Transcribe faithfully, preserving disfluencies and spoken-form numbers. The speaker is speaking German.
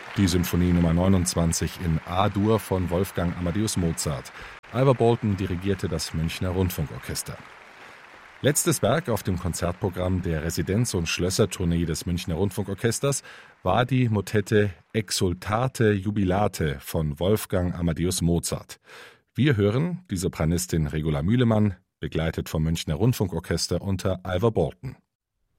Die Symphonie Nummer neunundzwanzig in A-Dur von Wolfgang Amadeus Mozart. Ivor Bolton dirigierte das Münchner Rundfunkorchester. Letztes Werk auf dem Konzertprogramm der Residenz- und Schlössertournee des Münchner Rundfunkorchesters war die Motette Exsultate Jubilate von Wolfgang Amadeus Mozart. Wir hören die Sopranistin Regula Mühlemann, begleitet vom Münchner Rundfunkorchester unter Ivor Bolton.